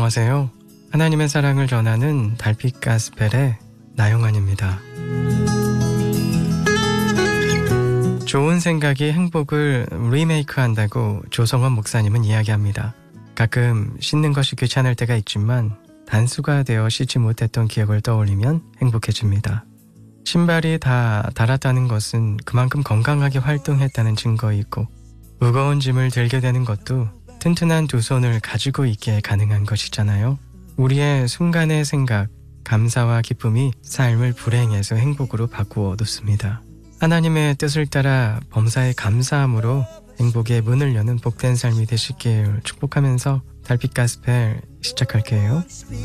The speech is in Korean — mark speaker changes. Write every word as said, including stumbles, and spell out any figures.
Speaker 1: 안녕하세요. 하나님의 사랑을 전하는 달빛 가스펠의 나영환입니다. 좋은 생각이 행복을 리메이크한다고 조성원 목사님은 이야기합니다. 가끔 씻는 것이 귀찮을 때가 있지만 단수가 되어 씻지 못했던 기억을 떠올리면 행복해집니다. 신발이 다 닳았다는 것은 그만큼 건강하게 활동했다는 증거이고, 무거운 짐을 들게 되는 것도 튼튼한 두 손을 가지고 있기에 가능한 것이잖아요. 우리의 순간의 생각, 감사와 기쁨이 삶을 불행에서 행복으로 바꾸어 놓습니다. 하나님의 뜻을 따라 범사에 감사함으로 행복의 문을 여는 복된 삶이 되시길 축복하면서 달빛 가스펠 시작할게요.